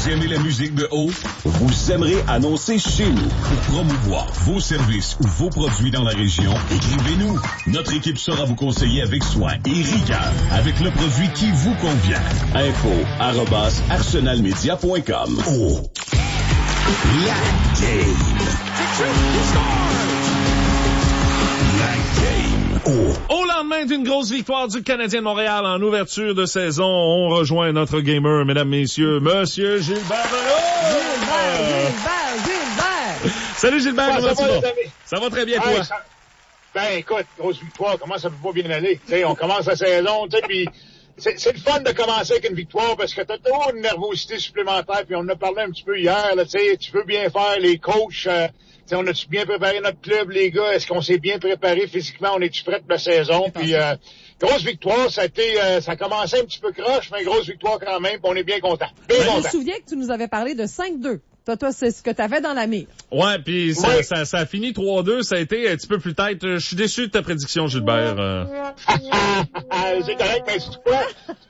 Vous aimez la musique de haut? Vous aimerez annoncer chez nous. Pour promouvoir vos services ou vos produits dans la région, écrivez-nous. Notre équipe saura vous conseiller avec soin et rigueur avec le produit qui vous convient. info@arsenalmedia.com. Oh. La game. La game. Oh. Au lendemain d'une grosse victoire du Canadien de Montréal en ouverture de saison, on rejoint notre gamer, mesdames, messieurs, Monsieur Gilbert. Gilbert! Salut Gilbert, comment tu vas? Ça va très bien, toi? Ben, écoute, grosse victoire, comment ça peut pas bien aller? T'sais, on commence la saison, tu sais, puis c'est le fun de commencer avec une victoire parce que t'as toujours une nervosité supplémentaire, puis on en a parlé un petit peu hier, là, tu sais, tu veux bien faire, les coachs, on a-tu bien préparé notre club, les gars? Est-ce qu'on s'est bien préparé physiquement? On est-tu prêt pour la saison? Puis, grosse victoire, ça a commencé un petit peu croche, mais grosse victoire quand même, puis on est bien content. Je me souviens que tu nous avais parlé de 5-2. Toi, c'est ce que t'avais dans la mire. Ouais, puis ça a fini 3-2, ça a été un petit peu plus tête. Je suis déçu de ta prédiction, Gilbert. C'est correct, mais c'est quoi?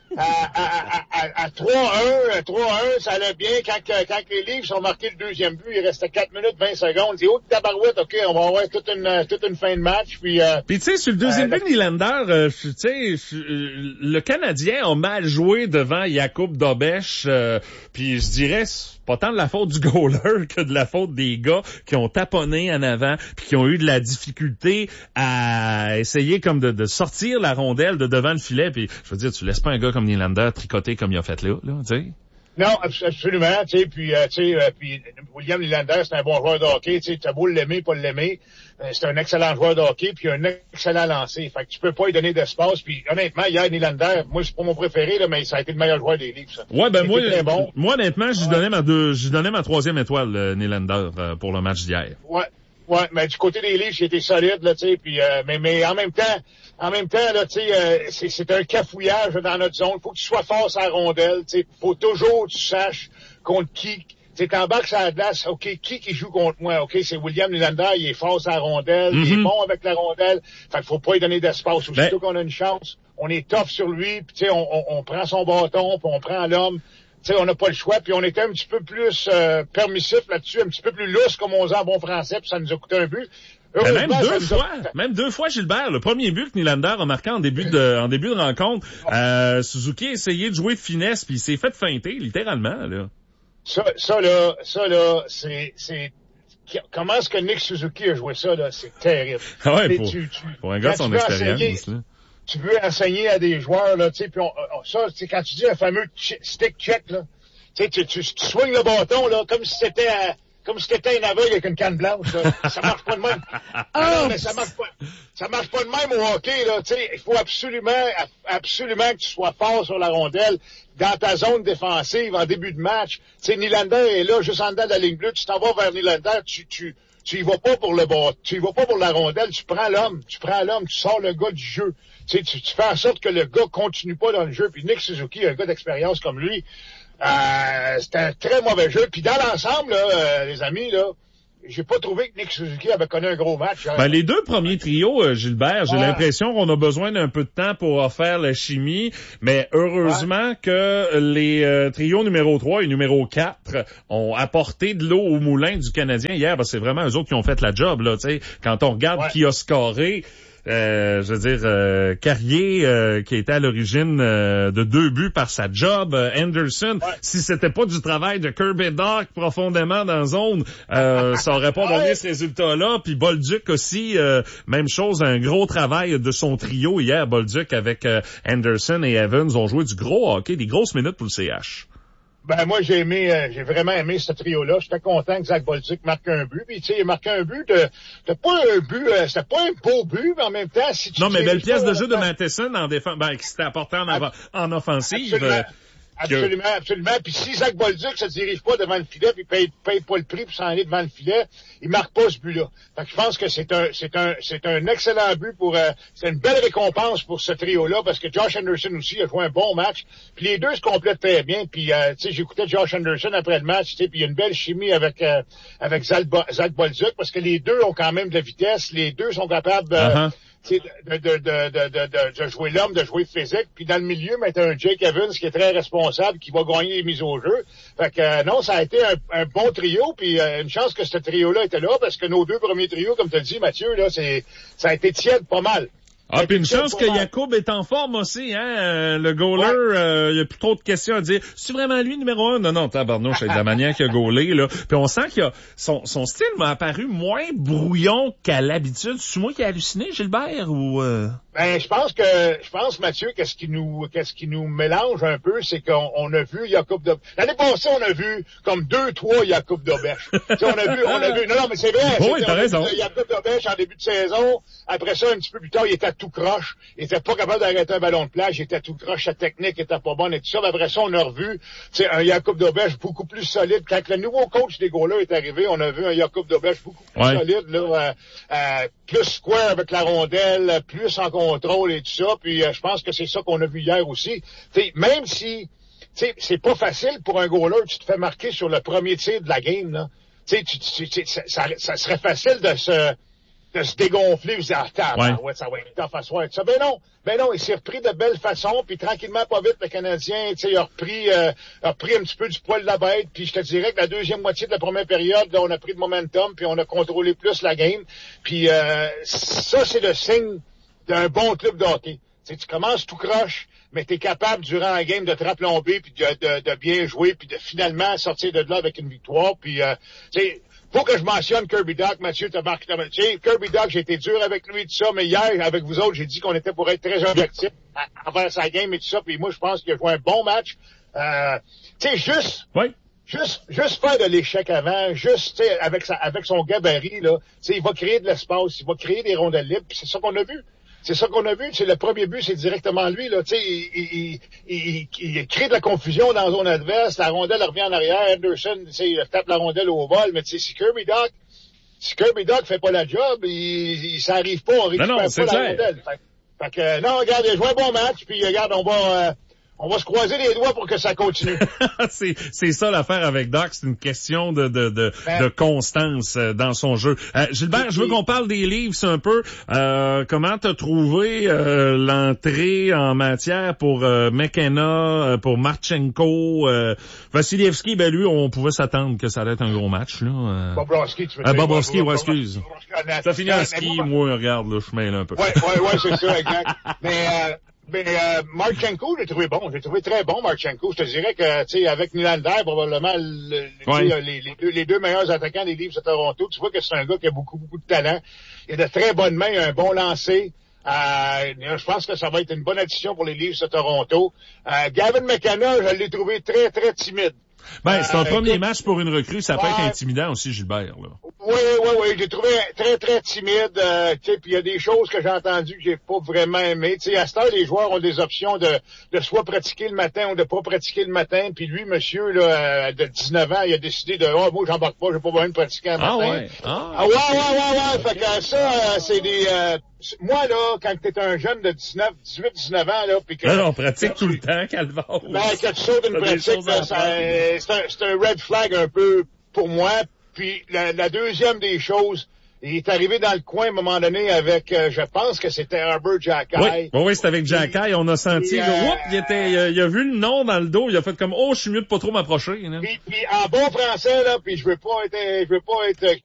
À 3-1, ça allait bien quand les Leafs ont marqué le deuxième but, il restait 4 minutes 20 secondes. C'est haut de tabarouette, OK, on va avoir toute une fin de match. Puis tu sais, sur le deuxième but de Nylander, tu sais, le Canadien a mal joué devant Jakub Dobeš, puis je dirais pas tant de la faute du goaler que de la faute des gars qui ont taponné en avant puis qui ont eu de la difficulté à essayer comme de sortir la rondelle de devant le filet. Puis je veux dire, tu laisses pas un gars comme Nylander tricoter comme il a fait là, tu sais. Non, absolument, tu sais, puis William Nylander, c'est un bon joueur de hockey, tu sais, t'as beau l'aimer, pas l'aimer, c'est un excellent joueur de hockey, puis un excellent lancé, fait que tu peux pas lui donner d'espace, puis honnêtement, hier, Nylander, moi, c'est pas mon préféré, là, mais ça a été le meilleur joueur des Leafs, ça. Ouais, ben moi, honnêtement, j'y donnais ma troisième étoile, Nylander, pour le match d'hier. Ouais, mais du côté des Leafs, il était solide, là, tu sais, puis mais en même temps, là, tu sais, c'est un cafouillage dans notre zone. Faut que tu sois fort sur la rondelle, tu sais. Faut toujours que tu saches contre qui. Tu sais, t'embarques sur la glace, OK, qui joue contre moi? OK, c'est William Nylander, il est fort sur la rondelle, il est bon avec la rondelle. Fait qu'il faut pas lui donner d'espace. Aussitôt qu'on a une chance, on est tough sur lui, puis tu sais, on prend son bâton, puis on prend l'homme. Tu sais, on n'a pas le choix, puis on était un petit peu plus permissif là-dessus, un petit peu plus lousse, comme on dit en bon français, puis ça nous a coûté un but. Même deux fois, Gilbert. Le premier but que Nylander a marqué en début de rencontre, Suzuki a essayé de jouer de finesse, puis il s'est fait feinter, littéralement, là. Ça là, c'est comment est-ce que Nick Suzuki a joué ça, là? C'est terrible. Ouais, pour un gars de son expérience, là. Tu veux enseigner à des joueurs, là, tu sais, puis ça, c'est quand tu dis un fameux stick check, là, tu sais, tu swings le bâton, là, comme si c'était un aveugle avec une canne blanche, là. Ça marche pas de même. Non, mais ça marche pas de même au hockey, là, tu sais. Il faut absolument que tu sois fort sur la rondelle dans ta zone défensive en début de match. Tu sais, Nylander est là, juste en dedans de la ligne bleue, tu t'en vas vers Nylander, tu y vas pas pour tu y vas pas pour la rondelle, tu prends l'homme, tu sors le gars du jeu. Tu sais, tu fais en sorte que le gars continue pas dans le jeu. Puis Nick Suzuki, un gars d'expérience comme lui, c'était un très mauvais jeu. Puis dans l'ensemble, là, les amis, là, j'ai pas trouvé que Nick Suzuki avait connu un gros match. Ben, les deux premiers trios, Gilbert, j'ai l'impression qu'on a besoin d'un peu de temps pour faire la chimie, mais heureusement que les trios numéro 3 et numéro 4 ont apporté de l'eau au moulin du Canadien hier, parce que c'est vraiment eux autres qui ont fait la job, là, tu sais. Quand on regarde qui a scoré, je veux dire, Carrier, qui était à l'origine de 2 buts par sa job, Anderson, si c'était pas du travail de Kirby Dach profondément dans la zone, ça aurait pas donné ce résultat-là. Puis Bolduc aussi, même chose, un gros travail de son trio hier. Bolduc avec Anderson et Evans ont joué du gros hockey, des grosses minutes pour le CH. Ben, moi, j'ai vraiment aimé ce trio-là. J'étais content que Zach Bolduc marque un but. Puis, tu sais, il a marqué un but c'était pas un but, c'était pas un beau but, mais en même temps, si tu... Non, mais belle pièce de jeu de Matheson en défense, qui s'était apporté en offensive. Absolument. Puis si Zach Bolduc se dirige pas devant le filet, puis paye pas le prix pour s'en aller devant le filet, il marque pas ce but-là. Fait que je pense que c'est un excellent but c'est une belle récompense pour ce trio-là, parce que Josh Anderson aussi a joué un bon match. Puis les deux se complètent très bien. Puis tu sais, j'écoutais Josh Anderson après le match, tu sais, puis il y a une belle chimie avec Zach Bolduc, parce que les deux ont quand même de la vitesse, les deux sont capables de jouer l'homme, de jouer physique. Puis dans le milieu, mais t'as un Jake Evans qui est très responsable, qui va gagner les mises au jeu. Fait que non, ça a été un bon trio. Puis une chance que ce trio-là était là, parce que nos deux premiers trios, comme tu as dit, Mathieu, là, ça a été tiède pas mal. Ah, puis une chance que Yacoub est en forme aussi, hein. Le goaler, il y a plus trop de questions à dire. C'est vraiment lui numéro 1? Non, tabarnouche, c'est de la manière qu'il a goalé, là. Puis on sent qu'il a, son style m'a apparu moins brouillon qu'à l'habitude. C'est moi qui ai halluciné, Gilbert, ou Ben, je pense, Mathieu, qu'est-ce qui nous mélange un peu, c'est qu'on a vu Yacoub de, l'année passée, on a vu comme 2-3 Yacoub Dobèche. On a vu, non, mais c'est vrai. Oui, t'as raison. Yacoub Dobèche en début de saison. Après ça, un petit peu plus tard, il était tout croche. Il était pas capable d'arrêter un ballon de plage. Il était tout croche. Sa technique était pas bonne et tout ça. Mais après ça, on a revu, un Yacoub Dobèche beaucoup plus solide. Quand le nouveau coach des goalers est arrivé, on a vu un Yacoub Dobèche beaucoup plus solide, là, plus square avec la rondelle, plus en contrôle et tout ça. Puis, je pense que c'est ça qu'on a vu hier aussi. Même si, c'est pas facile pour un goaler, tu te fais marquer sur le premier tir de la game, là. Ça serait facile de se dégonfler, vous dire, ça va être tough à soir. Ça, ben non, il s'est repris de belle façon, puis tranquillement, pas vite, le Canadien, il a repris un petit peu du poil de la bête, puis je te dirais que la deuxième moitié de la première période, là, on a pris de momentum, puis on a contrôlé plus la game, puis ça, c'est le signe d'un bon club de hockey. Tu commences tout croche, mais t'es capable, durant la game, de te raplomber, puis de bien jouer, puis de finalement sortir de là avec une victoire, puis faut que je mentionne Kirby Dach, Mathieu, Kirby Dach, j'ai été dur avec lui, tout ça, mais hier, avec vous autres, j'ai dit qu'on était pour être très objectif envers sa game et tout ça, puis moi, je pense qu'il a joué un bon match. Juste faire de l'échec avant, avec son gabarit, là, il va créer de l'espace, il va créer des rondelles libres, puis c'est ça qu'on a vu. C'est ça qu'on a vu. Le premier but, c'est directement lui, là. Il crée de la confusion dans la zone adverse. La rondelle revient en arrière. Anderson, il tape la rondelle au vol. Mais si Kirby Dach fait pas la job, ça arrive pas. On récupère pas la rondelle. Fait que, non, regarde, il a joué un bon match. Puis, regarde, on va se croiser les doigts pour que ça continue. c'est ça l'affaire avec Dach, c'est une question de constance dans son jeu. Gilbert, je veux qu'on parle des livres un peu. Comment t'as trouvé l'entrée en matière pour McKenna, pour Marchenko, Vasilevski? Ben lui, on pouvait s'attendre que ça allait être un gros match là. Bobrovski, tu veux dire? Bobrovski, ouais, excuse. Ça finit en ski, moi, regarde, là, je mêle un peu. Ouais, c'est ça, exact. Mais Marchenko, j'ai trouvé bon. J'ai trouvé très bon, Marchenko. Je te dirais que, tu sais, avec Nylander, probablement les deux meilleurs attaquants des Leafs de Toronto, tu vois que c'est un gars qui a beaucoup de talent. Il a de très bonnes mains, un bon lancer. Je pense que ça va être une bonne addition pour les Leafs de Toronto. Gavin McKenna, je l'ai trouvé très, très timide. Ben, c'est un premier match pour une recrue, ça peut être intimidant aussi, Gilbert, là. Oui, j'ai trouvé très, très timide, tu sais, puis il y a des choses que j'ai entendues que j'ai pas vraiment aimées. Tu sais, à cette heure, les joueurs ont des options de soit pratiquer le matin ou de pas pratiquer le matin, puis lui, monsieur, là, de 19 ans, il a décidé de, moi, j'embarque pas, j'ai pas besoin de pratiquer le matin. Ouais. Fait que ça, c'est des, moi, là, quand t'es un jeune de 18-19 ans, là, pis que... Non, on pratique tout le temps, Calvin. Ben, que tu sautes une pratique, là, c'est un red flag un peu pour moi. Puis la deuxième des choses, il est arrivé dans le coin à un moment donné avec, je pense que c'était Arbor Xhekaj. Oui, c'était avec Xhekaj. On a senti, il a vu le nom dans le dos, il a fait comme, je suis mieux de pas trop m'approcher. Puis en bon français, là, puis je veux pas être